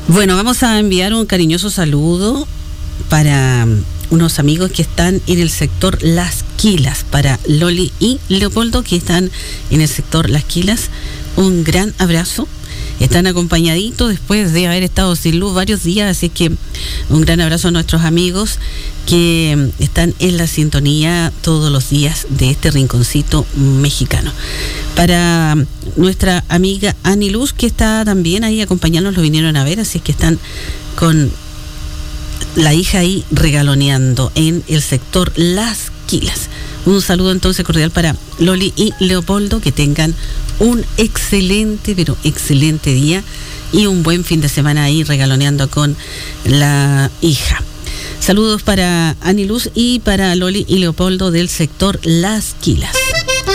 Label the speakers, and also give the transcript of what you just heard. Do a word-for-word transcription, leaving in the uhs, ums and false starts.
Speaker 1: Bueno, vamos a enviar un cariñoso saludo para unos amigos que están en el sector Las Quilas, para Loli y Leopoldo, que están en el sector Las Quilas. Un gran abrazo. Están acompañaditos después de haber estado sin luz varios días, así que un gran abrazo a nuestros amigos que están en la sintonía todos los días de este rinconcito mexicano. Para nuestra amiga Ani Luz, que está también ahí acompañándonos, lo vinieron a ver, así que están con la hija ahí regaloneando en el sector Las Quilas. Un saludo entonces cordial para Loli y Leopoldo, que tengan un excelente, pero excelente día y un buen fin de semana ahí regaloneando con la hija. Saludos para Ani Luz y para Loli y Leopoldo del sector Las Quilas.